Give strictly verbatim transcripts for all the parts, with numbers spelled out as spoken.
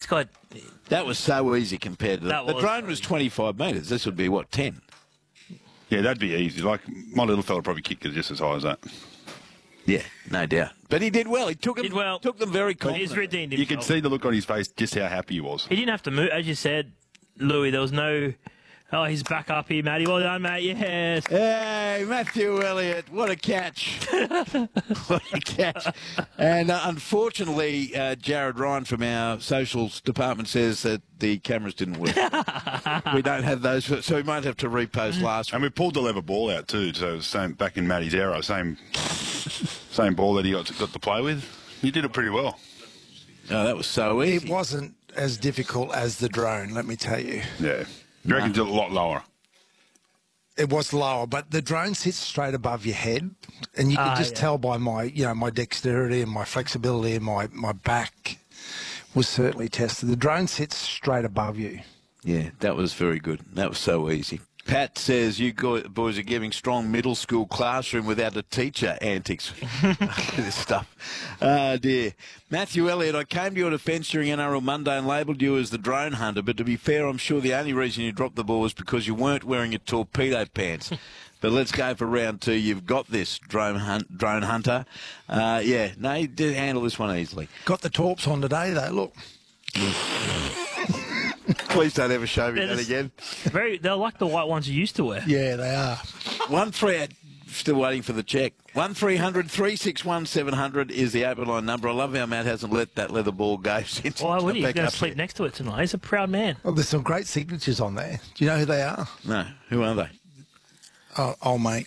guy... That was so easy compared to that. The was drone was twenty-five metres. This would be, what, ten? Yeah, that'd be easy. Like, my little fella probably kicked it just as high as that. Yeah, no doubt. But he did well. He took, him, Did well. took them very confidently. He's redeemed You himself. could see the look on his face, just how happy he was. He didn't have to move. As you said, Louis, there was no... Oh, he's back up here, Matty. Well done, mate. Yes. Hey, Matthew Elliott, what a catch. What a catch. And uh, unfortunately, uh, Jared Ryan from our socials department says that the cameras didn't work. We don't have those, so we might have to repost last And we pulled the leather ball out too, so same back in Matty's era, same same ball that he got to, got to play with. He did it pretty well. Oh, that was so easy. It wasn't as difficult as the drone, let me tell you. Yeah. You reckon it's a lot lower? It was lower, but the drone sits straight above your head, and you can Ah, just yeah. tell by my, you know, my dexterity and my flexibility and my, my back was certainly tested. The drone sits straight above you. Yeah, that was very good. That was so easy. Pat says you go- boys are giving strong middle school classroom without a teacher antics. This stuff. Oh, dear. Matthew Elliott, I came to your defence during N R L Monday and labelled you as the drone hunter, but to be fair, I'm sure the only reason you dropped the ball was because you weren't wearing your torpedo pants. But let's go for round two. You've got this, drone, hunt, drone hunter. Uh, yeah, no, you did handle this one easily. Got the torps on today, though. Look. Please don't ever show me They're that just- again. Very, they're like the white ones you used to wear. Yeah, they are. One three, still waiting for the check. One three hundred three six one seven hundred is the open line number. I love how Matt hasn't let that leather ball go since. Why would he? He's back going up to sleep there. next to it tonight. He's a proud man. Well, there's some great signatures on there. Do you know who they are? No, who are they? Oh, oh mate.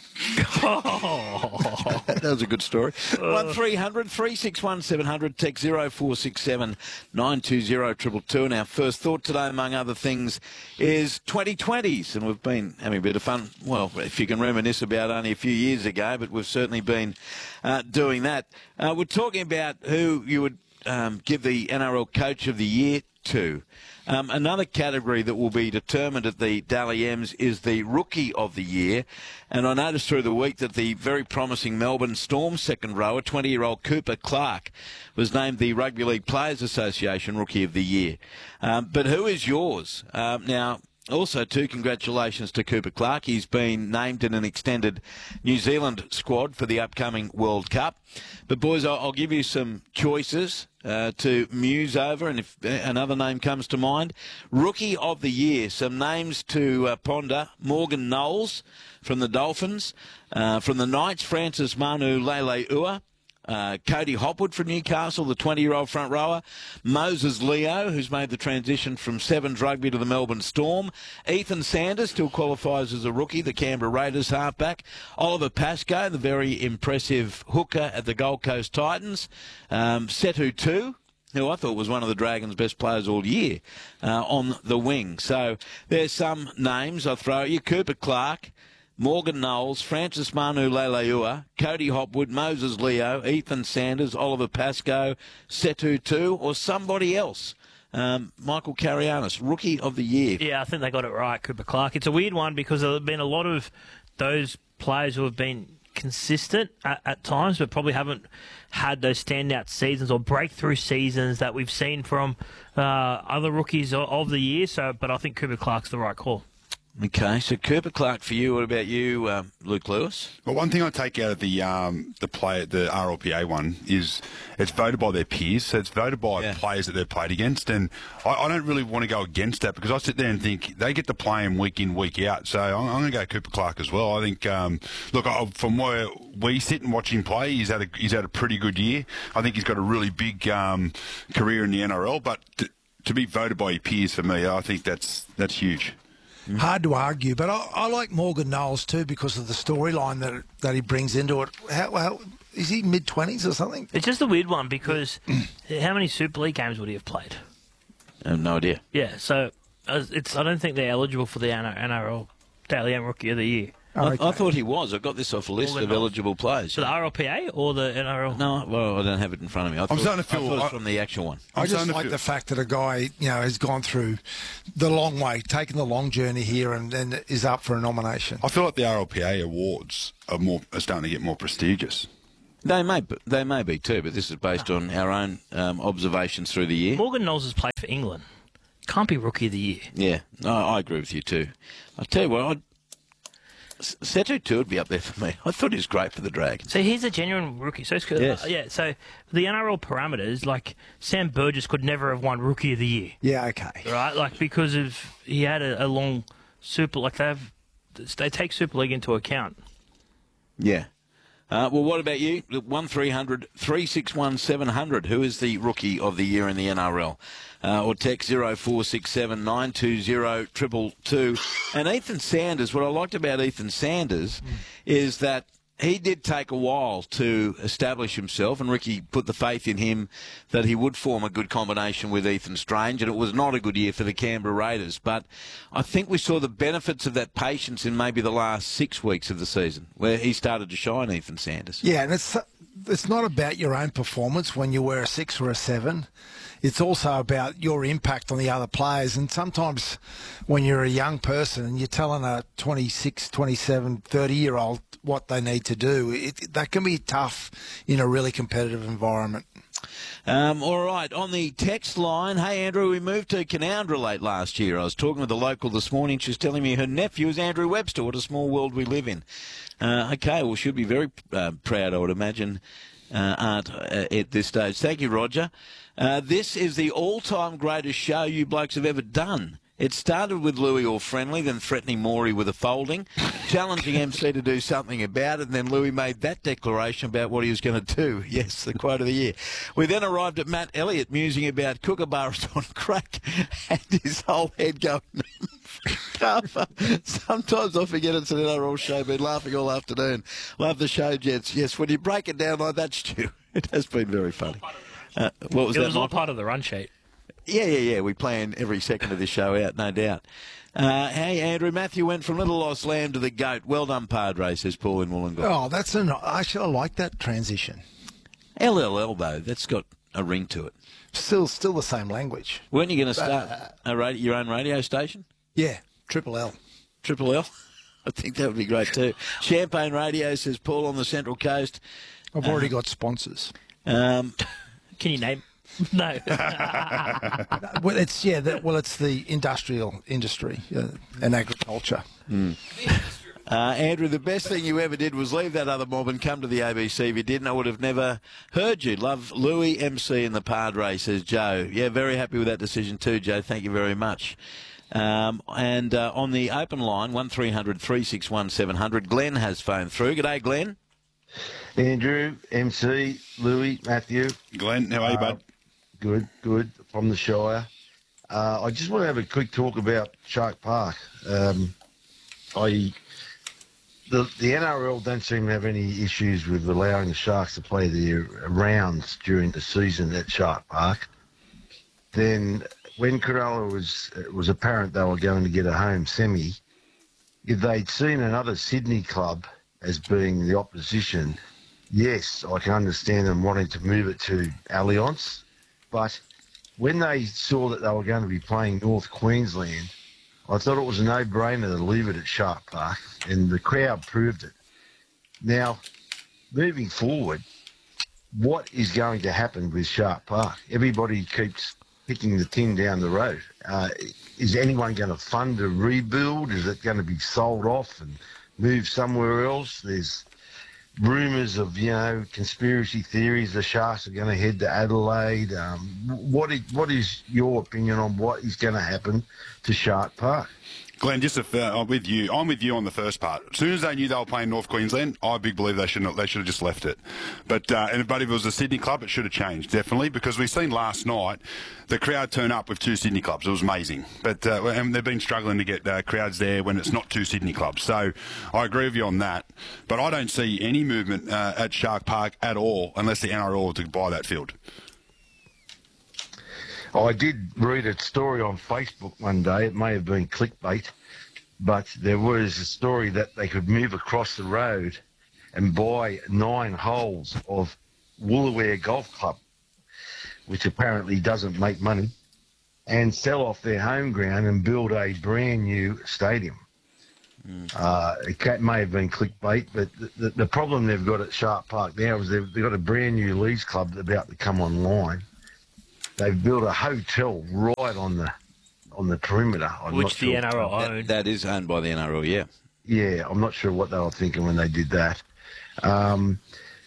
That was a good story. One three hundred three six one seven hundred. Text zero four six seven nine two zero triple two. And our first thought today, among other things, is twenty twenties, and we've been having a bit of fun. Well, if you can reminisce about only a few years ago, but we've certainly been uh, doing that. Uh, we're talking about who you would um, give the N R L Coach of the Year to. Um, another category that will be determined at the Dally M's is the Rookie of the Year. And I noticed through the week that the very promising Melbourne Storm second rower, twenty-year-old Cooper Clark, was named the Rugby League Players Association Rookie of the Year. Um, but who is yours? Um, now, also, too, congratulations to Cooper Clark. He's been named in an extended New Zealand squad for the upcoming World Cup. But, boys, I'll, I'll give you some choices uh, to muse over, and if another name comes to mind. Rookie of the Year, some names to uh, ponder. Morgan Knowles from the Dolphins. Uh, from the Knights, Francis Manu Lele-Ua. Uh, Cody Hopwood from Newcastle, the twenty-year-old front rower. Moses Leo, who's made the transition from Sevens Rugby to the Melbourne Storm. Ethan Sanders still qualifies as a rookie, the Canberra Raiders halfback. Oliver Pascoe, the very impressive hooker at the Gold Coast Titans. Um, Setu Tu, who I thought was one of the Dragons' best players all year, uh, on the wing. So there's some names I'll throw at you. Cooper Clark, Morgan Knowles, Francis Manu Lele-Ua, Cody Hopwood, Moses Leo, Ethan Sanders, Oliver Pascoe, Setu Tu, or somebody else. Um, Michael Carianis, Rookie of the Year. Yeah, I think they got it right, Cooper Clark. It's a weird one because there have been a lot of those players who have been consistent at, at times, but probably haven't had those standout seasons or breakthrough seasons that we've seen from uh, other rookies of, of the year. So, but I think Cooper Clark's the right call. Okay, so Cooper Clark for you. What about you, um, Luke Lewis? Well, one thing I take out of the um, the play the R L P A one is it's voted by their peers, so it's voted by Yeah. players that they've played against, and I, I don't really want to go against that because I sit there and think they get to play him week in, week out. So I'm, I'm going to go Cooper Clark as well. I think, um, look, I, from where we sit and watch him play, he's had a, he's had a pretty good year. I think he's got a really big um, career in the N R L, but to, to be voted by your peers for me, I think that's that's huge. Hard to argue, but I, I like Morgan Knowles too because of the storyline that that he brings into it. How, how is he mid twenties or something? It's just a weird one because how many Super League games would he have played? I have no idea. Yeah, so uh, it's. I don't think they're eligible for the N R L Daily M Rookie of the Year. Oh, I, okay. I thought he was. I got this off a list Morgan of Knowles. eligible players. So the R L P A or the N R L? No, well, I don't have it in front of me. I thought, starting to I feel- thought it was I- from the actual one. I I'm just starting to like feel- the fact that a guy, you know, has gone through the long way, taken the long journey here, and, and is up for a nomination. I feel like the R L P A awards are more are starting to get more prestigious. They may, be- they may be too, but this is based on our own um, observations through the year. Morgan Knowles has played for England. Can't be Rookie of the Year. Yeah, no, I agree with you too. I'll tell you what, I'd, Setu too would be up there for me. I thought he was great for the Dragons. So he's a genuine rookie. So it's, Yes. uh, yeah. So the N R L parameters, like Sam Burgess could never have won Rookie of the Year, Yeah, okay. right? Like because of he had a, a long super. Like they have, they take Super League into account. Yeah. Uh, well, what about you? one three hundred three six one seven hundred. Who is the Rookie of the Year in the N R L? Uh, or text zero four six seven nine two zero two two two. And Ethan Sanders, what I liked about Ethan Sanders mm. is that he did take a while to establish himself, and Ricky put the faith in him that he would form a good combination with Ethan Strange, and it was not a good year for the Canberra Raiders. But I think we saw the benefits of that patience in maybe the last six weeks of the season, where he started to shine, Ethan Sanders. Yeah, and it's it's not about your own performance when you wear a six or a seven. It's also about your impact on the other players. And sometimes when you're a young person and you're telling a twenty-six, twenty-seven, thirty-year-old what they need to do, it, that can be tough in a really competitive environment. Um, all right, on the text line, hey, Andrew, we moved to Canowindra late last year. I was talking with a local this morning. She was telling me her nephew is Andrew Webster. What a small world we live in. Uh, okay, well, she'll be very uh, proud, I would imagine, uh, Aunt, uh, at this stage. Thank you, Roger. Uh, this is the all-time greatest show you blokes have ever done. It started with Louis All Friendly, then threatening Maury with a folding, challenging M C to do something about it, and then Louis made that declaration about what he was going to do. Yes, the quote of the year. We then arrived at Matt Elliott musing about kookaburras on crack and his whole head going cover. Sometimes I forget it's an N R L show. Been laughing all afternoon. Love the show, gents. Yes, when you break it down like that, Stu, it has been very funny. Uh, what was it that? It was all part of the run sheet. Yeah, yeah, yeah. We plan every second of this show out, no doubt. Uh, hey, Andrew, Matthew went from Little Lost Lamb to the GOAT. Well done, Padre, says Paul in Wollongong. Oh, that's an. Actually, I like that transition. L L L, though, that's got a ring to it. Still, still the same language. Weren't you going to start a radio, your own radio station? Yeah, Triple L. Triple L? I think that would be great too. Champagne Radio, says Paul on the Central Coast. I've already uh, got sponsors. Um, Can you name? No. well, it's yeah. That, well, it's the industrial industry uh, and agriculture. Mm. Uh, Andrew, the best thing you ever did was leave that other mob and come to the A B C. If you didn't, I would have never heard you. Love Louis, M C and the Padre, says Joe. Yeah, very happy with that decision too, Joe. Thank you very much. Um, and uh, on the open line, one three hundred three six one seven hundred, Glenn has phoned through. G'day, Glenn. Andrew, M C, Louis, Matthew. Glenn, how are you, uh, bud? Good, good, from the Shire. Uh, I just want to have a quick talk about Shark Park. Um, I the the N R L don't seem to have any issues with allowing the Sharks to play their rounds during the season at Shark Park. Then, when Cronulla was it was apparent they were going to get a home semi, if they'd seen another Sydney club as being the opposition, yes, I can understand them wanting to move it to Allianz. But when they saw that they were going to be playing North Queensland, I thought it was a no-brainer to leave it at Shark Park, and the crowd proved it. Now, moving forward, what is going to happen with Shark Park? Everybody keeps kicking the tin down the road. Uh, is anyone going to fund a rebuild? Is it going to be sold off and moved somewhere else? There's rumours of, you know, conspiracy theories. The Sharks are going to head to Adelaide. Um, what is, what is your opinion on what is going to happen to Shark Park? Glenn, just if, uh, I'm with you. I'm with you on the first part. As soon as they knew they were playing North Queensland, I big believe they shouldn't. They should have just left it. But uh, and but if it was a Sydney club, it should have changed definitely, because we've seen last night the crowd turn up with two Sydney clubs. It was amazing. But uh, and they've been struggling to get uh, crowds there when it's not two Sydney clubs. So I agree with you on that. But I don't see any movement uh, at Shark Park at all unless the N R L were to buy that field. I did read a story on Facebook one day. It may have been clickbait, but there was a story that they could move across the road and buy nine holes of Woolooware Golf Club, which apparently doesn't make money, and sell off their home ground and build a brand new stadium. Mm. Uh, it may have been clickbait, but the, the, the problem they've got at Shark Park now is they've, they've got a brand new Leagues club that's about to come online. They've built a hotel right on the on the perimeter. I'm Which the sure. N R L That, owned. that is owned by the N R L, yeah. Yeah, I'm not sure what they were thinking when they did that. Um,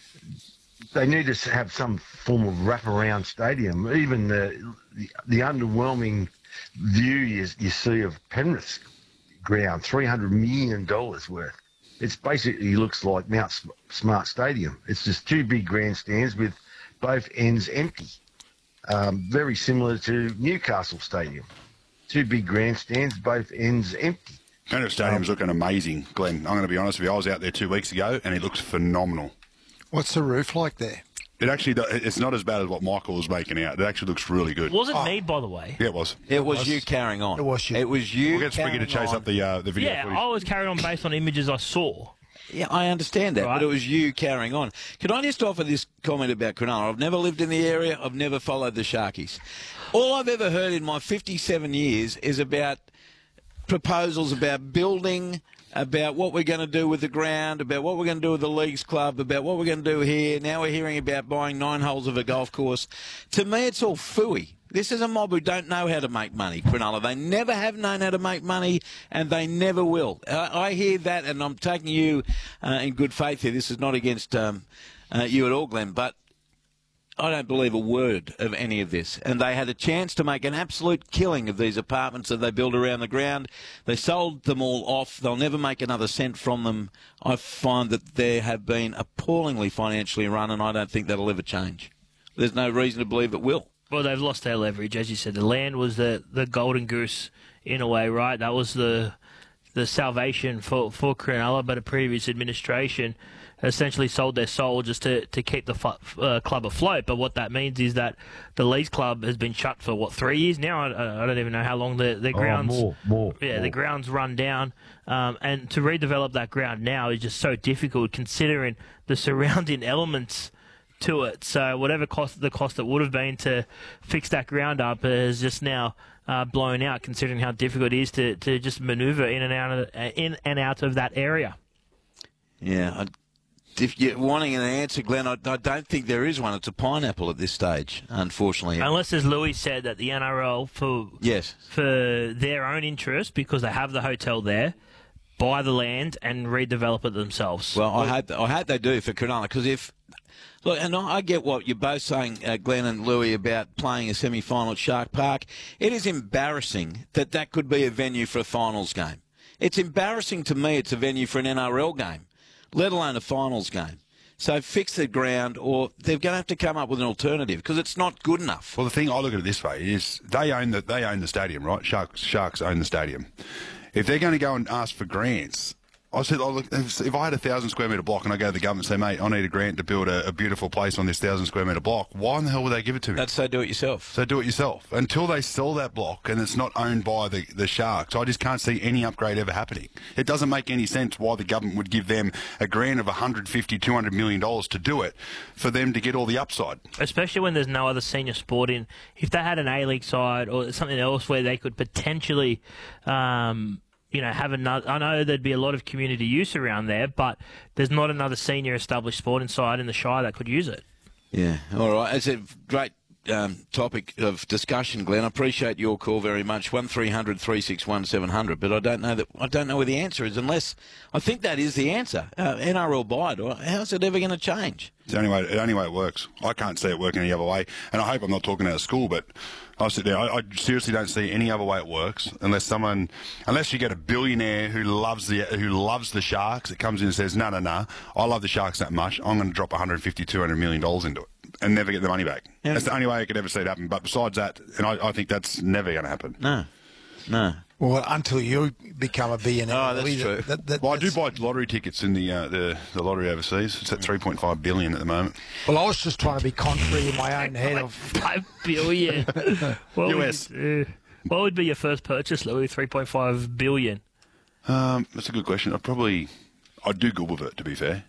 they need to have some form of wraparound stadium. Even the the, the underwhelming view you, you see of Penrith's ground, three hundred million dollars worth. It's basically looks like Mount Smart Stadium. It's just two big grandstands with both ends empty. Um, very similar to Newcastle Stadium. Two big grandstands, both ends empty. Penrith Stadium's looking amazing, Glenn. I'm going to be honest with you. I was out there two weeks ago, and it looks phenomenal. What's the roof like there? It actually, do- it's not as bad as what Michael was making out. It actually looks really good. Wasn't Oh. me, by the way. Yeah, it was. It was you carrying on. It was you. It was you We'll get Spriggy to carrying chase on. up the uh, the video Yeah, footage. I was carried on based on images I saw. Yeah, I understand that, Right. but it was you carrying on. Can I just offer this comment about Cronulla? I've never lived in the area. I've never followed the Sharkies. All I've ever heard in my fifty-seven years is about proposals about building, about what we're going to do with the ground, about what we're going to do with the Leagues Club, about what we're going to do here. Now we're hearing about buying nine holes of a golf course. To me, it's all phooey. This is a mob who don't know how to make money, Cronulla. They never have known how to make money, and they never will. I, I hear that, and I'm taking you uh, in good faith here. This is not against um, uh, you at all, Glenn, but I don't believe a word of any of this. And they had a chance to make an absolute killing of these apartments that they built around the ground. They sold them all off. They'll never make another cent from them. I find that they have been appallingly financially run, and I don't think that'll ever change. There's no reason to believe it will. Well, they've lost their leverage, as you said. The land was the, the golden goose in a way, right? That was the the salvation for, for Cronulla, but a previous administration essentially sold their soul just to, to keep the fu- uh, club afloat. But what that means is that the Leagues Club has been shut for, what, three years now? I, I don't even know how long the, the grounds... Oh, more, more. Yeah, more. the ground's run down. Um, and to redevelop that ground now is just so difficult considering the surrounding elements to it. So whatever cost the cost that would have been to fix that ground up is just now uh, blown out, considering how difficult it is to, to just manoeuvre in and out of in and out of that area. Yeah, I, if you're wanting an answer, Glenn, I, I don't think there is one. It's a pineapple at this stage, unfortunately. Unless, as Louis said, that the N R L, for Yes. for their own interest, because they have the hotel there, buy the land and redevelop it themselves. Well, I hope I hope they do for Cronulla, because if look, and I I get what you're both saying, uh, Glenn and Louis, about playing a semi-final at Shark Park. It is embarrassing that that could be a venue for a finals game. It's embarrassing to me. It's a venue for an N R L game, let alone a finals game. So fix the ground, or they're going to have to come up with an alternative, because it's not good enough. Well, the thing I look at it this way is they own the they own the stadium, right? Sharks Sharks own the stadium. If they're going to go and ask for grants, I said, oh, look, if if I had a thousand square metre block and I go to the government and say, mate, I need a grant to build a, a beautiful place on this thousand square metre block, why in the hell would they give it to me? That's so do it yourself. So do it yourself. Until they sell that block and it's not owned by the, the Sharks, I just can't see any upgrade ever happening. It doesn't make any sense why the government would give them a grant of one hundred fifty, two hundred million dollars to do it for them to get all the upside. Especially when there's no other senior sport in. If they had an A-League side or something else where they could potentially... Um, you know, have another. I know there'd be a lot of community use around there, but there's not another senior established sport inside in the Shire that could use it. Yeah, all right. It's a great um, topic of discussion, Glenn. I appreciate your call very much. One three hundred three six one seven hundred. But I don't know that. I don't know where the answer is, unless I think that is the answer. Uh, N R L bide. Or how's it ever going to change? It's the only way. The only way it works. I can't see it working any other way. And I hope I'm not talking out of school, but I sit there. I, I seriously don't see any other way it works unless someone, unless you get a billionaire who loves the who loves the Sharks. That comes in and says, no, no, no, I love the Sharks that much. I'm going to drop one hundred fifty, two hundred million dollars into it and never get the money back. Yeah. That's the only way I could ever see it happen. But besides that, and I, I think that's never going to happen. No, no. Well, until you become a billionaire. Oh, that's Louis, true. That, that, Well, I do that's- buy lottery tickets in the, uh, the the lottery overseas. It's at three point five billion at the moment. Well, I was just trying to be contrary in my own head of. Five billion. What U S. Would, uh, what would be your first purchase, Louis? Three point five billion. Um, that's a good question. I'd probably, I'd do good with it, to be fair.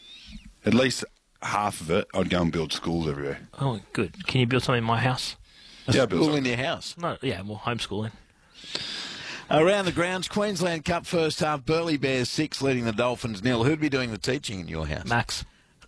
At least half of it, I'd go and build schools everywhere. Oh, good. Can you build something in my house? Yeah, I'd build All some. in your house. No, yeah, well, homeschooling. Around the grounds, Queensland Cup first half, Burleigh Bears six, leading the Dolphins nil. Who'd be doing the teaching in your house? Max.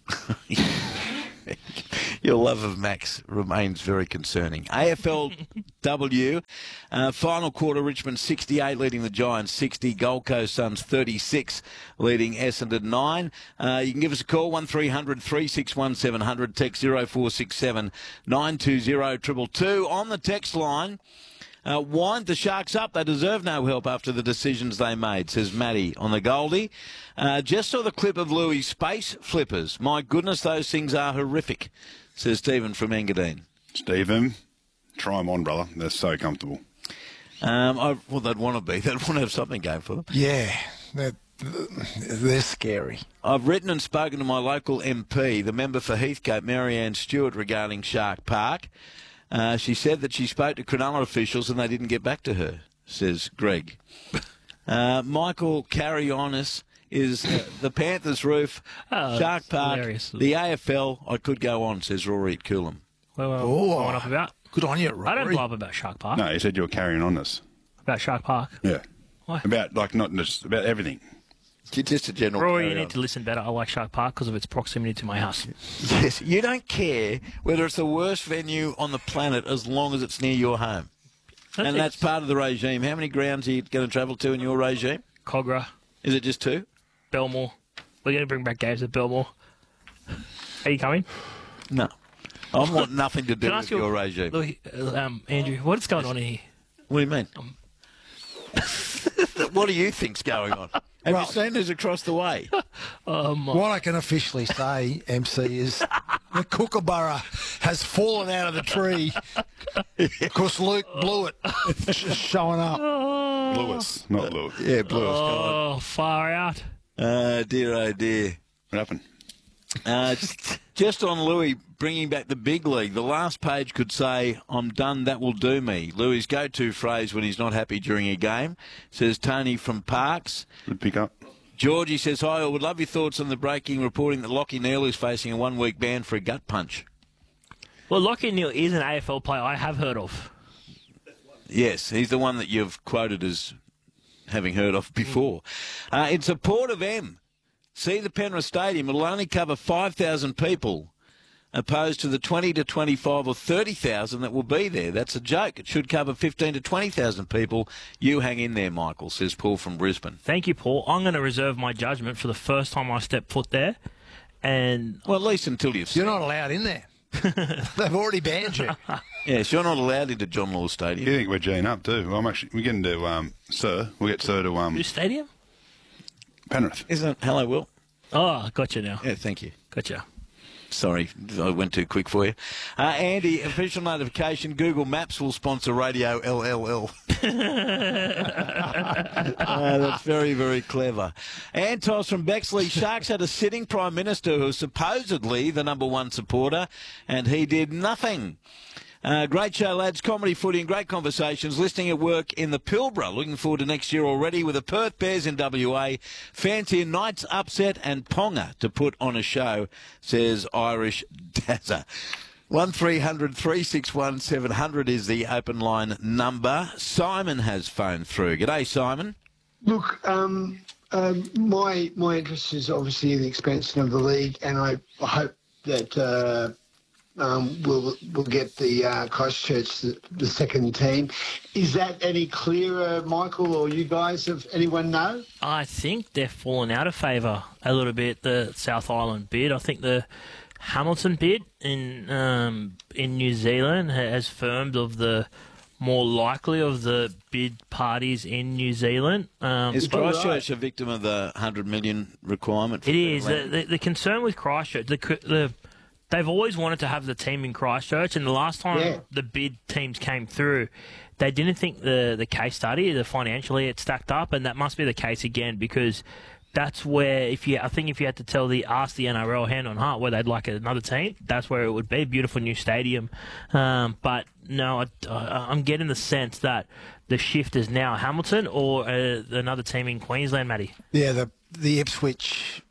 Your love of Max remains very concerning. A F L W, uh, final quarter, Richmond sixty-eight, leading the Giants sixty. Gold Coast Suns thirty-six, leading Essendon nine. Uh, you can give us a call, one three hundred three six one seven hundred, text zero four six seven nine two zero two two two. On the text line, Uh, wind the Sharks up. They deserve no help after the decisions they made, says Matty on the Goldie. Uh, just saw the clip of Louis' space flippers. My goodness, those things are horrific, says Stephen from Engadine. Stephen, try them on, brother. They're so comfortable. Um, I, well, they'd want to be. They'd want to have something going for them. Yeah, they're, they're scary. I've written and spoken to my local M P, the member for Heathcote, Marianne Stewart, regarding Shark Park. Uh, she said that she spoke to Cronulla officials and they didn't get back to her, says Greg. Uh, Michael Carrionis is uh, the Panthers roof, Oh, Shark Park, hilarious. the A F L. I could go on, says Rory at Coolum. Well, well, Oh. blowing up about. Good on you, Rory. I don't blow up about Shark Park. No, he said you were carrying on this. About Shark Park. Yeah. Why? About, like, not just about everything. Just a general. Rory, you carry need on. to listen better. I like Shark Park because of its proximity to my house. Yes, you don't care whether it's the worst venue on the planet as long as it's near your home. And that's part of the regime. How many grounds are you going to travel to in your regime? Cogra, Is it just two? Belmore. We're going to bring back games at Belmore. Are you coming? No. I want nothing to do Can I with ask you, your regime. Louis, uh, um, Andrew, what's going on here? What do you mean? What do you think's going on? Have Well- you seen who's across the way? What I can officially say, M C, is the kookaburra has fallen out of the tree because Luke blew it. It's just showing up. Lewis, not Lewis. Yeah, blue. Oh, far out. Oh, dear, oh, dear. What happened? Uh, just on Louis bringing back the big league, the last page could say, I'm done, that will do me. Louis' go-to phrase when he's not happy during a game, says Tony from Parks. Good pick up. Georgie says, hi, I would love your thoughts on the breaking reporting that Lockie Neal is facing a one-week ban for a gut punch. Well, Lockie Neal is an A F L player I have heard of. Yes, he's the one that you've quoted as having heard of before. Uh, in support of M, see the Penrith Stadium. It'll only cover five thousand people, opposed to the twenty to twenty-five or thirty thousand that will be there. That's a joke. It should cover fifteen to twenty thousand people. You hang in there, Michael, says Paul from Brisbane. Thank you, Paul. I'm going to reserve my judgment for the first time I step foot there. And Well, at least until you've You're seen. not allowed in there. They've already banned you. Yes, you're not allowed into John Law You Stadium. think we're G'ing up too? Well, I'm actually, we're getting to um, Sir. We'll get Sir to um, whose stadium? Penrith. Isn't it? Hello, Will. Oh, gotcha now. Yeah, thank you. Gotcha. Sorry, I went too quick for you. Uh, Andy, official notification, Google Maps will sponsor Radio L L L. uh, that's very, very clever. Antos from Bexley, Sharks had a sitting Prime Minister who was supposedly the number one supporter, and he did nothing. Uh, great show, lads. Comedy, footy and great conversations. Listening at work in the Pilbara. Looking forward to next year already with the Perth Bears in W A. Fancy a Knights upset and Ponga to put on a show, says Irish Dazza. one three hundred three six one seven hundred is the open line number. Simon has phoned through. G'day, Simon. Look, um, um, my my interest is obviously in the expansion of the league, and I hope that uh, um, we'll we'll get the uh, Christchurch the, the second team. Is that any clearer, Michael, or you guys? Have anyone know? I think they're falling out of favour a little bit, the South Island bid. I think the Hamilton bid in um, in New Zealand has firmed of the more likely of the bid parties in New Zealand. Um, Is but- Christchurch a victim of the one hundred million requirement? for It is. The, land? the, the concern with Christchurch, the, the they've always wanted to have the team in Christchurch, and the last time Yeah. the bid teams came through, they didn't think the, the case study, the financially it stacked up, and that must be the case again because that's where if you, I think if you had to tell the ask the N R L hand on heart where they'd like another team, that's where it would be. Beautiful new stadium, um, but no, I, I, I'm getting the sense that the shift is now Hamilton or uh, another team in Queensland, Matty. Yeah, the the Ipswich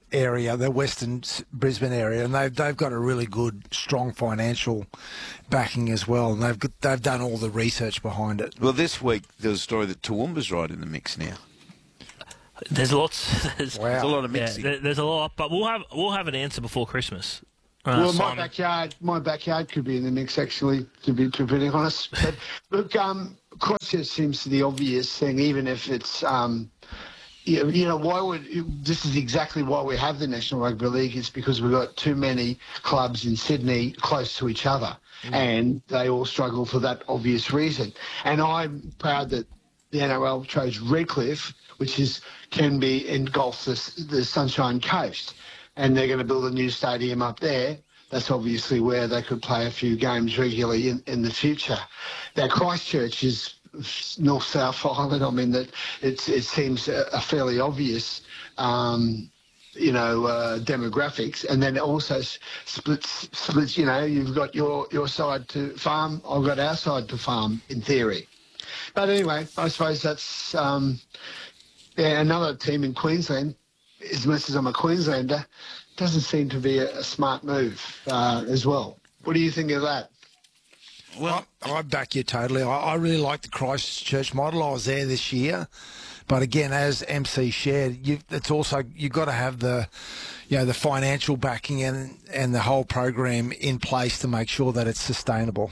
area, the Western Brisbane area, and they've they've got a really good, strong financial backing as well, and they've got, they've done all the research behind it. Well, this week there's a story that Toowoomba's right in the mix now. There's lots. There's, Wow. There's a lot of yeah, mixing. there, there's a lot, but we'll have we'll have an answer before Christmas. Uh, Well, my Simon. backyard, my backyard could be in the mix, actually, to be to be honest. But look, um, Christchurch seems the obvious thing, even if it's, um, you know, you know, why would this is exactly why we have the National Rugby League. It's because we've got too many clubs in Sydney close to each other, mm. and they all struggle for that obvious reason. And I'm proud that the N R L chose Redcliffe, which is can be engulfs the, the Sunshine Coast. And they're going to build a new stadium up there. That's obviously where they could play a few games regularly in, in the future. Now, Christchurch is North-South Island. I mean, that it's, it seems a, a fairly obvious, um, you know, uh, demographics. And then it also splits, splits, you know, you've got your, your side to farm, I've got our side to farm, in theory. But anyway, I suppose that's um, yeah, another team in Queensland. As much as I'm a Queenslander, doesn't seem to be a, a smart move uh, as well. What do you think of that? Well, I, I back you totally. I, I really like the Christchurch model. I was there this year, but again, as M C shared, you, it's also you've got to have the, you know, the financial backing and and the whole program in place to make sure that it's sustainable.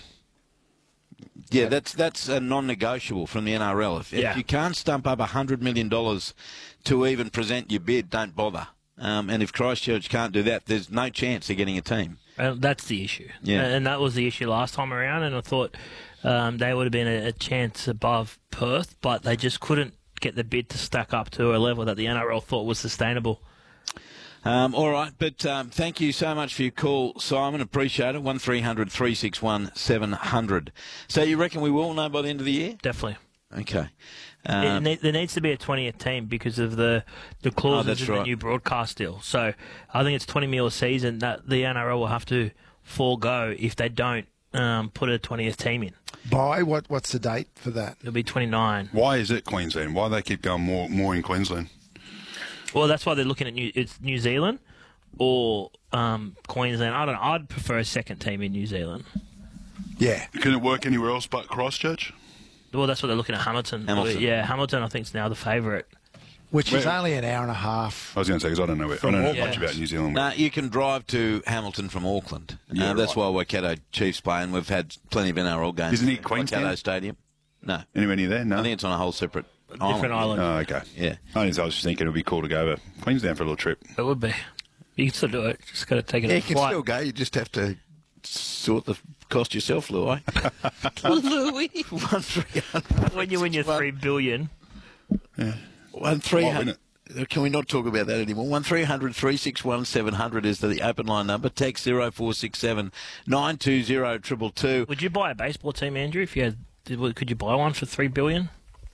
Yeah, that's that's a non-negotiable from the N R L. If, Yeah. if you can't stump up one hundred million dollars to even present your bid, don't bother. Um, and if Christchurch can't do that, there's no chance of getting a team. And that's the issue. Yeah. And that was the issue last time around, and I thought um, they would have been a, a chance above Perth, but they just couldn't get the bid to stack up to a level that the N R L thought was sustainable. Um, all right, but um, thank you so much for your call, Simon. Appreciate it. one three hundred three six one seven hundred. So you reckon we will know by the end of the year? Definitely. Okay. It Um, ne- there needs to be a twentieth team because of the, the clauses Oh, that's in right. the new broadcast deal. So I think it's twenty mil a season that the N R L will have to forego if they don't um, put a twentieth team in. By what? What's the date for that? It'll be twenty-nine. Why is it Queensland? Why do they keep going more more in Queensland? Well, that's why they're looking at New, it's New Zealand or um, Queensland. I don't know. I'd prefer a second team in New Zealand. Yeah. Can it work anywhere else but Christchurch? Well, that's what they're looking at Hamilton. Hamilton. Yeah, Hamilton I think is now the favourite. Which is Where- only an hour and a half. I was going to say because I don't know. Where, I don't know Auckland. much about New Zealand. No, you can drive to Hamilton from Auckland. Yeah, uh, that's right. why Waikato Chiefs play, and we've had plenty of N R L games. Isn't it at Queensland? Waikato Stadium? No. Anywhere near there? No. I think it's on a whole separate Different island. Oh, okay. Yeah. I was just thinking it would be cool to go to Queensland for a little trip. It would be. You can still do it. Just got to take it Yeah, on you can flight. still go. You just have to sort the cost yourself, Louis. Louis. One three hundred. When you win your three billion. One three Might win hundred. Can we not talk about that anymore? One three hundred three six one seven hundred is the open line number. Text zero four six seven nine two zero triple two. Would you buy a baseball team, Andrew? If you had, did- could you buy one for three billion?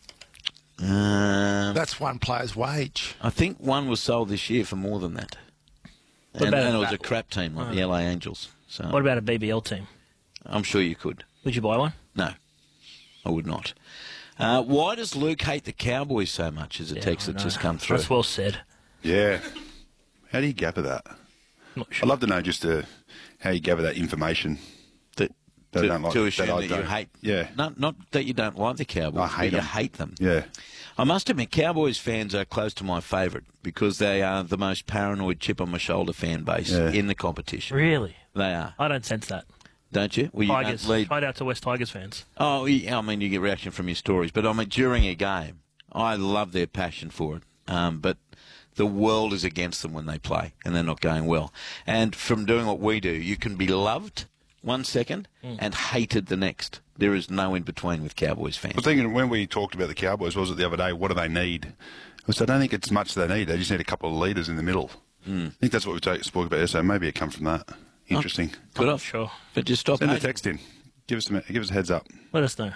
Um, That's one player's wage. I think one was sold this year for more than that. What And, about and a it was a bat- crap team like the L A Angels. So What about a B B L team? I'm sure you could. Would you buy one? No, I would not. Uh, why does Luke hate the Cowboys so much? Is a text I that know. just come through. That's well said. Yeah. How do you gather that? Not I'd sure. love to know just uh, how you gather that information. That, That I to, don't like- to that assume I that, you don't. hate. Yeah. Not, not that you don't like the Cowboys, I hate but you them. hate them. Yeah. I must admit, Cowboys fans are close to my favourite because they are the most paranoid chip on my shoulder fan base Yeah. in the competition. Really? They are, I don't sense that. don't you? Well, you Tigers. don't lead. Shout out to West Tigers fans. Oh, yeah, I mean, you get reaction from your stories, but I mean, during a game, I love their passion for it. Um, but the world is against them when they play, and they're not going well. And from doing what we do, you can be loved one second Mm. and hated the next. There is no in between with Cowboys fans. I was thinking when we talked about the Cowboys, was it the other day, what do they need? I said, I don't think it's much they need. They just need a couple of leaders in the middle. Mm. I think that's what we ta- spoke about yesterday. Maybe it comes from that. Interesting. Good I'm off. sure. But just stop Send a hating. text in. Give us, some, give us a heads up. Let us know.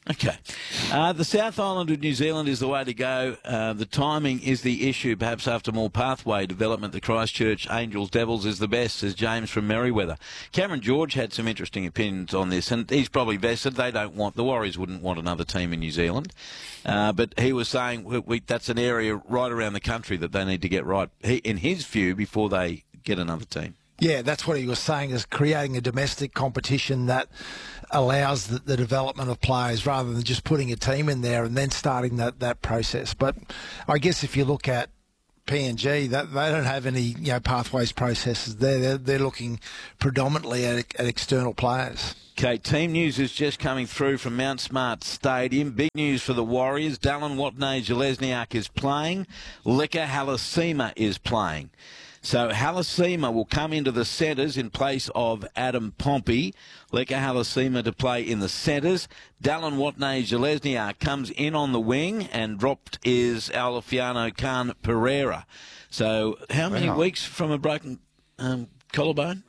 Okay. Uh, the South Island of New Zealand is the way to go. Uh, the timing is the issue. Perhaps after more pathway development, the Christchurch Angels Devils is the best, says James from Merriweather. Cameron George had some interesting opinions on this, and he's probably vested. They don't want, the Warriors wouldn't want another team in New Zealand. Uh, but he was saying we, we, that's an area right around the country that they need to get right, he, in his view, before they get another team. Yeah, that's what he was saying, is creating a domestic competition that allows the, the development of players rather than just putting a team in there and then starting that, that process. But I guess if you look at P N G, that they don't have any you know pathways processes there. They're, they're looking predominantly at, at external players. Okay, team news is just coming through from Mount Smart Stadium. Big news for the Warriors. Dallin Watene-Zelezniak is playing. Leka Halasima is playing. So Halasima will come into the centres in place of Adam Pompey. Leka Halasima to play in the centres. Dallin Watene-Zelezniak comes in on the wing, and dropped is Alfiano Khan Pereira. So how many Wow. weeks from a broken um, collarbone?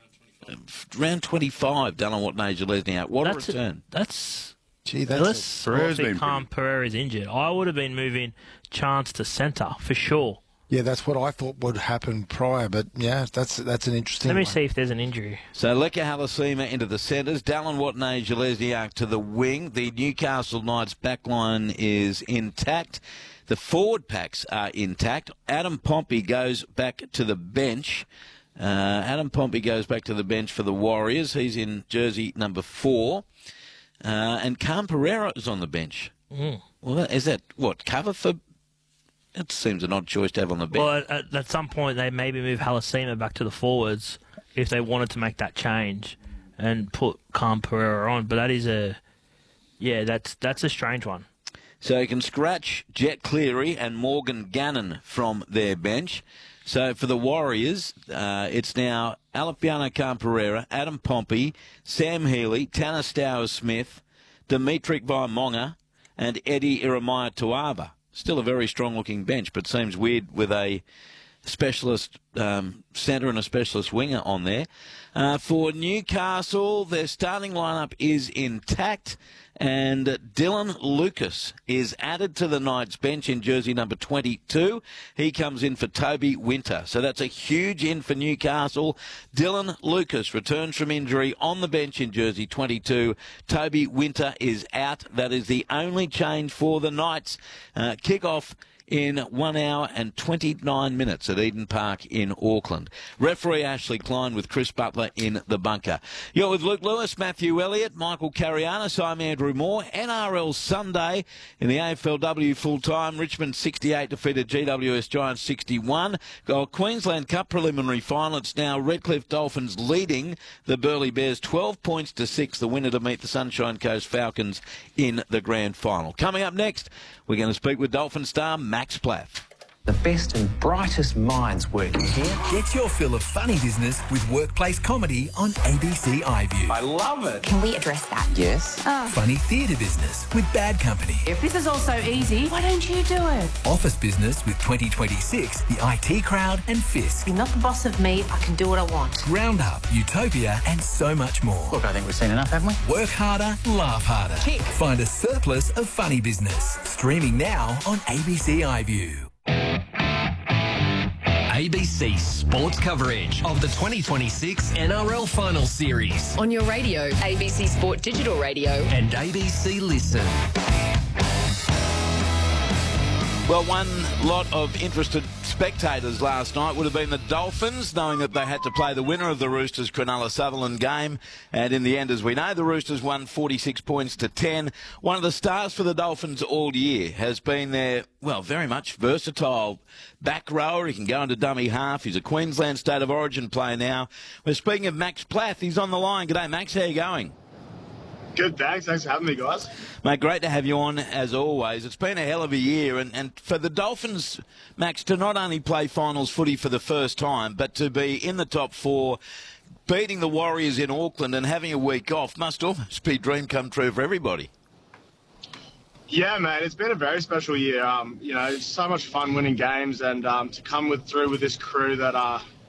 Round twenty-five, Dallin Watene-Zelezniak. What That's a return. A, that's Gee, that's unless Pereira's I think been Khan Pereira's injured, I would have been moving Chance to centre for sure. Yeah, that's what I thought would happen prior, but yeah, that's that's an interesting Let me one. see if there's an injury. So Leka Halasima into the centres, Dallin Watene-Zelezniak to the wing. The Newcastle Knights backline is intact. The forward packs are intact. Adam Pompey goes back to the bench. Uh, Adam Pompey goes back to the bench for the Warriors. He's in jersey number four. Uh, and Khan Pereira is on the bench. Mm. Well, is that, what, cover for... It seems an odd choice to have on the bench. Well, at, at some point they maybe move Halasima back to the forwards if they wanted to make that change and put Khan Pereira on. But that is a, yeah, that's that's a strange one. So you can scratch Jet Cleary and Morgan Gannon from their bench. So for the Warriors, uh, it's now Alfiano Khan Pereira, Adam Pompey, Sam Healy, Tanner Stowers-Smith, Dimitri Vaimonga, and Eddie Iremaya Tuava. Still a very strong-looking bench, but seems weird with a specialist um, centre and a specialist winger on there. Uh, for Newcastle, their starting lineup is intact, and Dylan Lucas is added to the Knights bench in jersey number twenty-two. He comes in for Toby Winter. So that's a huge in for Newcastle. Dylan Lucas returns from injury on the bench in jersey twenty-two. Toby Winter is out. That is the only change for the Knights. Uh, kick-off in one hour and twenty-nine minutes at Eden Park in Auckland. Referee Ashley Klein with Chris Butler in the bunker. You're with Luke Lewis, Matthew Elliott, Michael Carianis. I'm Andrew Moore. N R L Sunday in the A F L W full-time. Richmond sixty-eight defeated G W S Giants sixty-one. Got Queensland Cup preliminary final. It's now Redcliffe Dolphins leading the Burleigh Bears twelve points to six. The winner to meet the Sunshine Coast Falcons in the grand final. Coming up next, we're going to speak with Dolphin star Max Plath. The best and brightest minds working here. Get your fill of funny business with workplace comedy on A B C iView. I love it. Can we address that? Yes. Funny theatre business with Bad Company. If this is all so easy, why don't you do it? Office business with twenty twenty-six, the I T Crowd and Fisk. You're not the boss of me. I can do what I want. Roundup, Utopia and so much more. Look, I think we've seen enough, haven't we? Work harder, laugh harder. Tick. Find a surplus of funny business. Streaming now on A B C iView. A B C sports coverage of the twenty twenty-six N R L Final Series On your radio, A B C Sport Digital Radio. and A B C Listen. Well, one lot of interested spectators last night would have been the Dolphins, knowing that they had to play the winner of the Roosters Cronulla Sutherland game. And in the end, as we know, the Roosters won forty-six points to ten. One of the stars for the Dolphins all year has been their, well, very much versatile back rower. He can go into dummy half. He's a Queensland State of Origin player now. We're speaking of Max Plath. He's on the line. G'day, Max. How you going? Good, thanks. Thanks for having me, guys. Mate, great to have you on, as always. It's been a hell of a year, and, and for the Dolphins, Max, to not only play finals footy for the first time, but to be in the top four, beating the Warriors in Auckland and having a week off must almost be a dream come true for everybody. Yeah, man, it's been a very special year. Um, you know, it's so much fun winning games, and um, to come with through with this crew that are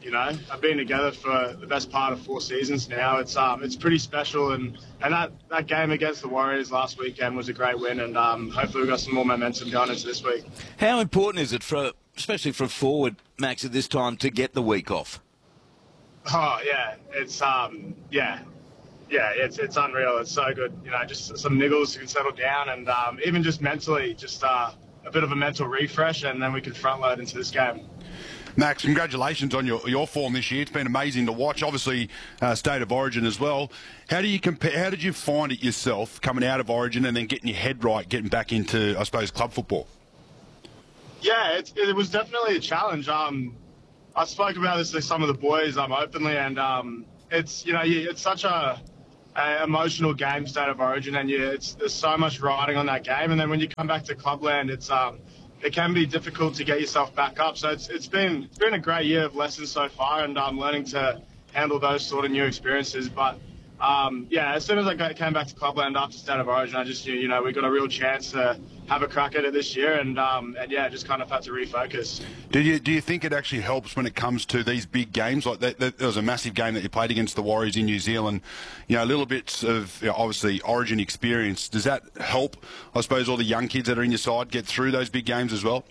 you know, have been together for the best part of four seasons now. It's um, it's pretty special, and, and that, that game against the Warriors last weekend was a great win, and um, hopefully we've got some more momentum going into this week. How important is it, for, especially for a forward, Max, at this time, to get the week off? Oh, yeah, it's, um, yeah, yeah, it's it's unreal. It's so good, you know, just some niggles you can settle down, and um, even just mentally, just uh, a bit of a mental refresh, and then we can front load into this game. Max, congratulations on your your form this year. It's been amazing to watch. Obviously, uh, State of Origin as well. How do you compare? How did you find it yourself coming out of Origin and then getting your head right, getting back into, I suppose, club football? Yeah, it, it was definitely a challenge. Um, I spoke about this to some of the boys um, openly, and um, it's you know it's such a, a emotional game, State of Origin, and you, it's there's so much riding on that game. And then when you come back to Clubland, it's um. it can be difficult to get yourself back up. So it's it's been it's been a great year of lessons so far, and I'm um, learning to handle those sort of new experiences. But um, yeah, as soon as I got, came back to Clubland after State of Origin, I just knew, you know, we got a real chance to have a crack at it this year, and um, and yeah, just kind of had to refocus. Do you do you think it actually helps when it comes to these big games? Like that, that, there was a massive game that you played against the Warriors in New Zealand. You know, little bits of, you know, obviously Origin experience. Does that help, I suppose, all the young kids that are in your side get through those big games as well?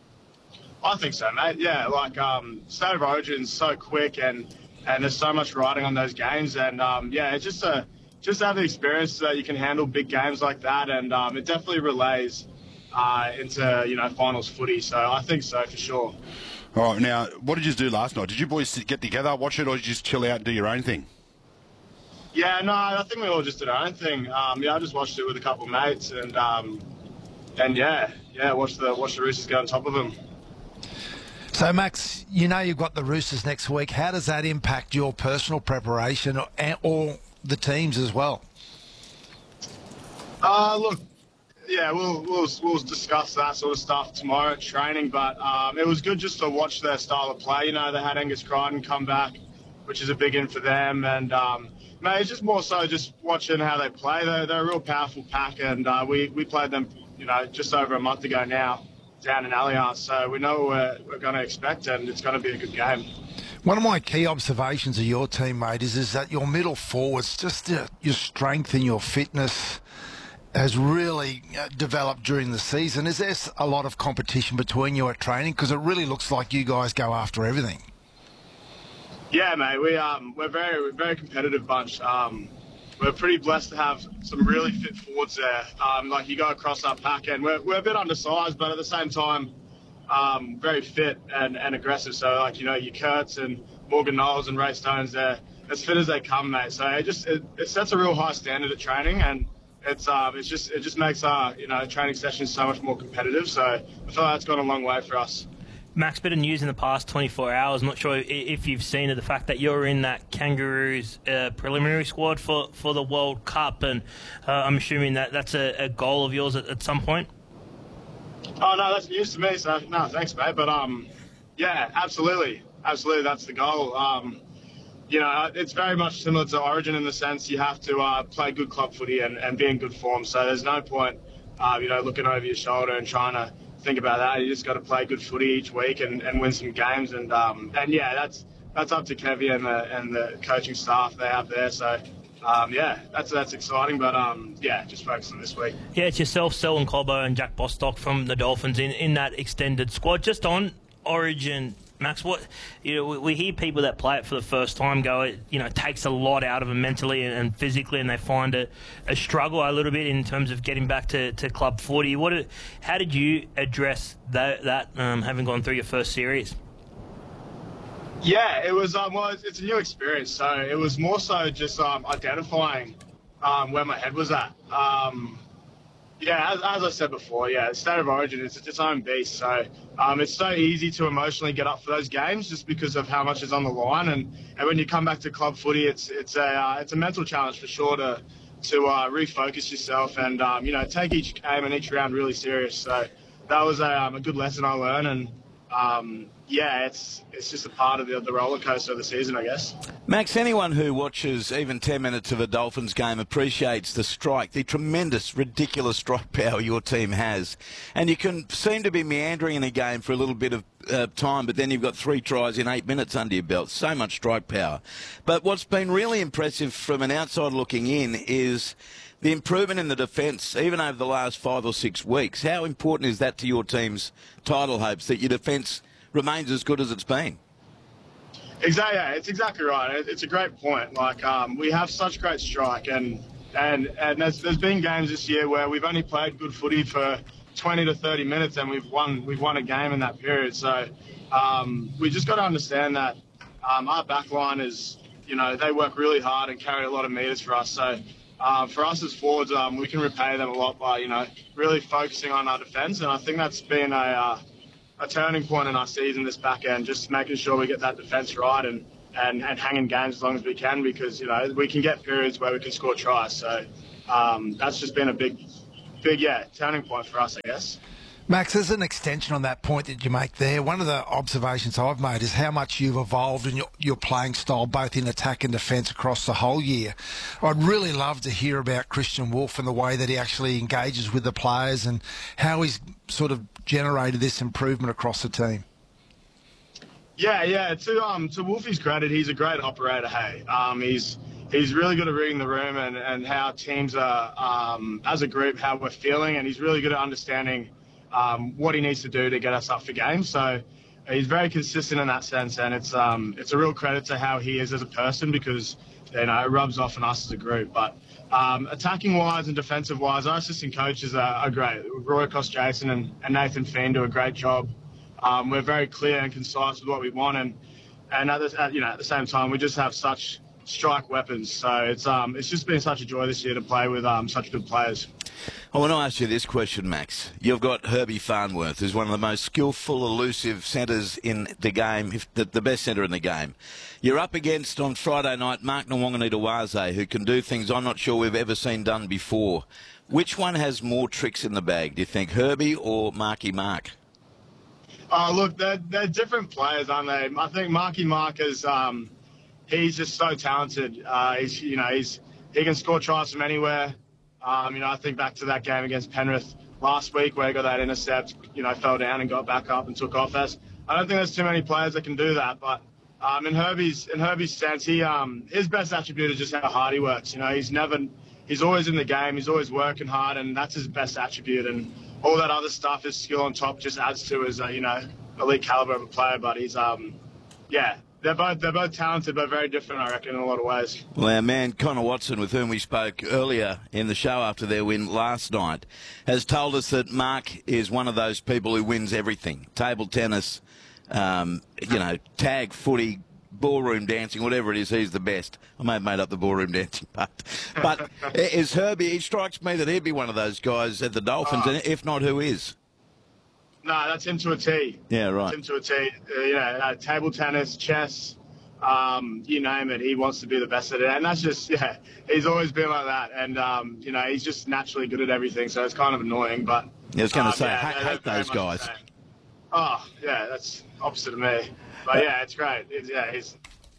I think so, mate. Yeah, like um, State of Origin's so quick, and and there's so much riding on those games, and um, yeah, it's just a just have the experience so that you can handle big games like that, and um, it definitely relays uh, into, you know, finals footy. So I think so for sure. All right, now, what did you do last night? Did you boys get together, watch it, or did you just chill out and do your own thing? Yeah, no, I think we all just did our own thing. Um, yeah, I just watched it with a couple of mates, and um, and yeah, yeah, watch the watch the Roosters go on top of them. So, Max, you know you've got the Roosters next week. How does that impact your personal preparation, or, or the teams as well? Uh, look, yeah, we'll, we'll we'll discuss that sort of stuff tomorrow at training. But um, it was good just to watch their style of play. You know, they had Angus Crichton come back, which is a big in for them. And um, mate, it's just more so just watching how they play. They're, they're a real powerful pack, and uh, we we played them, you know, just over a month ago now, down in Allianz, so we know what we're, we're going to expect, and it's going to be a good game. One of my key observations of your team, mate, is, is that your middle forwards, just uh, your strength and your fitness has really uh, developed during the season. Is there a lot of competition between you at training? Because it really looks like you guys go after everything. Yeah, mate, we, um, we're very we're a very competitive bunch. Um, we're pretty blessed to have some really fit forwards there. Um, like, you go across our pack, and we're, we're a bit undersized, but at the same time, um, very fit and, and aggressive. So, like, you know, your Kurtz and Morgan Knowles and Ray Stones, they're as fit as they come, mate. So it just it, it sets a real high standard at training, and it's um it's just it just makes our, you know, training sessions so much more competitive. So I feel like that's gone a long way for us. Max, bit of news in the past twenty-four hours. I'm not sure if you've seen it, the fact that you're in that Kangaroos uh, preliminary squad for, for the World Cup, and uh, I'm assuming that that's a, a goal of yours at, at some point. Oh no, that's news to me. So no, thanks, mate. But um, yeah, absolutely, absolutely, that's the goal. Um, you know, it's very much similar to Origin in the sense you have to uh, play good club footy and, and be in good form. So there's no point, uh, you know, looking over your shoulder and trying to think about that. You just got to play good footy each week and, and win some games. And um, and yeah, that's that's up to Kevy and the and the coaching staff they have there. So. Um, yeah, that's that's exciting, but um, yeah, just focus on this week. Yeah, it's yourself, Selwyn Cobbo and Jack Bostock from the Dolphins in, in that extended squad. Just on Origin, Max, what you know, we, we hear people that play it for the first time go, it you know, takes a lot out of them mentally and, and physically, and they find it a struggle a little bit in terms of getting back to, to club footy. What, how did you address that, that um, having gone through your first series? Yeah, it was. Um, well, it's, it's a new experience, so it was more so just um, identifying um, where my head was at. Um, yeah, as, as I said before, yeah, State of Origin is its own beast. So um, it's so easy to emotionally get up for those games just because of how much is on the line. And, and when you come back to club footy, it's it's a uh, it's a mental challenge for sure to to uh, refocus yourself and um, you know, take each game and each round really serious. So that was a, um, a good lesson I learned, and. Um, yeah, it's it's just a part of the, the roller coaster of the season, I guess. Max, anyone who watches even ten minutes of a Dolphins game appreciates the strike, the tremendous, ridiculous strike power your team has. And you can seem to be meandering in a game for a little bit of uh, time, but then you've got three tries in eight minutes under your belt. So much strike power. But what's been really impressive from an outside looking in is the improvement in the defence, even over the last five or six weeks. How important is that to your team's title hopes, that your defence remains as good as it's been? Exactly, yeah, it's exactly right. It's a great point. Like, um, we have such great strike, and and and there's, there's been games this year where we've only played good footy for twenty to thirty minutes, and we've won we've won a game in that period. So um, we just got to understand that um, our back line is, you know, they work really hard and carry a lot of metres for us. So uh, for us as forwards, um, we can repay them a lot by, you know, really focusing on our defence, and I think that's been a uh, a turning point in our season this back end, just making sure we get that defence right and, and, and hanging games as long as we can, because, you know, we can get periods where we can score tries. So um, that's just been a big, big, yeah, turning point for us, I guess. Max, as an extension on that point that you make there, one of the observations I've made is how much you've evolved in your, your playing style, both in attack and defence across the whole year. I'd really love to hear about Christian Wolf and the way that he actually engages with the players and how he's sort of generated this improvement across the team. Yeah, yeah. To um to Wolfie's credit, he's a great operator. Hey, um, he's he's really good at reading the room and, and how teams are um as a group, how we're feeling, and he's really good at understanding Um, what he needs to do to get us up for games. So he's very consistent in that sense, and it's um, it's a real credit to how he is as a person, because, you know, it rubs off on us as a group. But um, attacking-wise and defensive-wise, our assistant coaches are, are great. Roy Cost-Jason and, and Nathan Feen do a great job. Um, we're very clear and concise with what we want, and and at the, at, you know, at the same time, we just have such strike weapons. So it's um it's just been such a joy this year to play with um such good players. I want to ask you this question, Max. You've got Herbie Farnworth, who's one of the most skillful, elusive centres in the game, if the, the best centre in the game. You're up against, on Friday night, Mark Nwanganitawaze, who can do things I'm not sure we've ever seen done before. Which one has more tricks in the bag, do you think, Herbie or Marky Mark? Oh, look, they're, they're different players, aren't they? I think Marky Mark is, um, he's just so talented. Uh, he's, you know, he's he can score tries from anywhere. Um, you know, I think back to that game against Penrith last week where he got that intercept, you know, fell down and got back up and took off. That's, I don't think there's too many players that can do that. But um, in Herbie's in Herbie's sense, he um, his best attribute is just how hard he works. You know, he's never, he's always in the game. He's always working hard, and that's his best attribute. And all that other stuff, his skill on top, just adds to his, uh, you know, elite caliber of a player. But he's, um, yeah. They're both they're both talented, but very different, I reckon, in a lot of ways. Well, our man Connor Watson, with whom we spoke earlier in the show after their win last night, has told us that Mark is one of those people who wins everything. Table tennis, um, you know, tag footy, ballroom dancing, whatever it is, he's the best. I may have made up the ballroom dancing part. But is Herbie, it strikes me that he'd be one of those guys at the Dolphins, oh. and if not, who is? No, that's him to a T. Yeah, right. That's him to a T. Uh, you know, uh, table tennis, chess, um, you name it. He wants to be the best at it. And that's just, yeah, he's always been like that. And, um, you know, he's just naturally good at everything. So it's kind of annoying. But yeah, I was going to um, say, yeah, I hate those guys. Oh, yeah, that's opposite of me. But, yeah, it's great. It's, yeah, he's...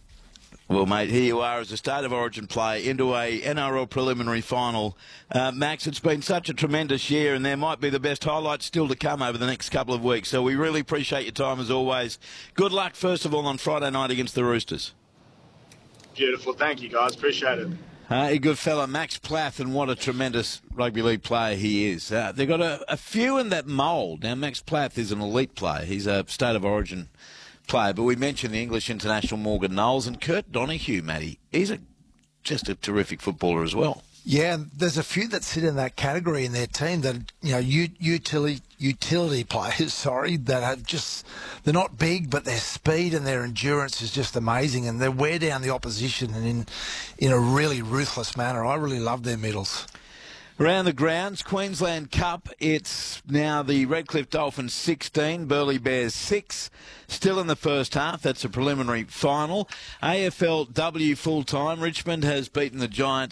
Well, mate, here you are as a State of Origin play into a N R L preliminary final. Uh, Max, it's been such a tremendous year, and there might be the best highlights still to come over the next couple of weeks. So we really appreciate your time as always. Good luck, first of all, on Friday night against the Roosters. Beautiful. Thank you, guys. Appreciate it. Uh, a good fella, Max Plath, and what a tremendous rugby league player he is. Uh, they've got a, a few in that mould. Now, Max Plath is an elite player. He's a State of Origin player, but we mentioned the English international Morgan Knowles and Kurt Donahue, Matty. He's a, just a terrific footballer as well. Yeah, there's a few that sit in that category in their team that, you know, utility utility players, sorry, that are just, they're not big, but their speed and their endurance is just amazing, and they wear down the opposition and in, in a really ruthless manner. I really love their middles. Around the grounds, Queensland Cup, it's now the Redcliffe Dolphins sixteen, Burleigh Bears six, still in the first half. That's a preliminary final. A F L W full-time, Richmond has beaten the Giants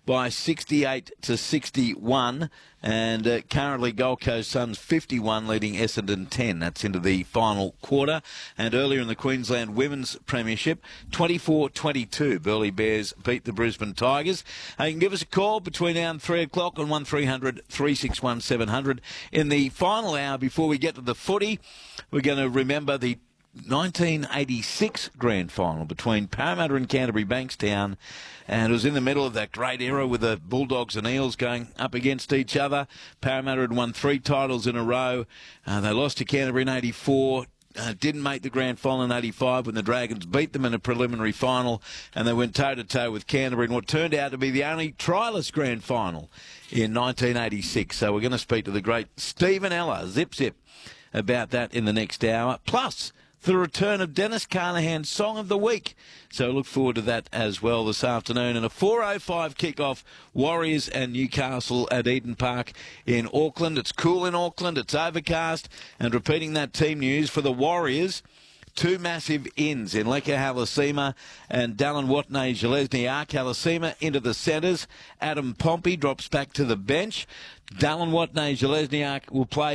by sixty-eight to sixty-one. And uh, currently Gold Coast Suns fifty-one leading Essendon ten. That's into the final quarter. And earlier in the Queensland Women's Premiership, twenty-four twenty-two, Burleigh Bears beat the Brisbane Tigers. Uh, you can give us a call between now and three o'clock on one three hundred three six one seven hundred. In the final hour before we get to the footy, we're going to remember the nineteen eighty-six grand final between Parramatta and Canterbury Bankstown, and it was in the middle of that great era with the Bulldogs and Eels going up against each other. Parramatta had won three titles in a row. Uh, they lost to Canterbury in eighty-four. Uh, didn't make the grand final in eighty-five when the Dragons beat them in a preliminary final, and they went toe-to-toe with Canterbury in what turned out to be the only trialist grand final in nineteen eighty-six. So we're going to speak to the great Stephen Ella, Zip Zip, about that in the next hour. Plus, the return of Dennis Carnahan's Song of the Week. So look forward to that as well this afternoon. And a four oh five kickoff, Warriors and Newcastle at Eden Park in Auckland. It's cool in Auckland, it's overcast. And repeating that team news for the Warriors, two massive ins in Leka Halasima and Dallin Watney-Zelezniak. Halasima into the centres. Adam Pompey drops back to the bench. Dallin Watney-Zelezniak will play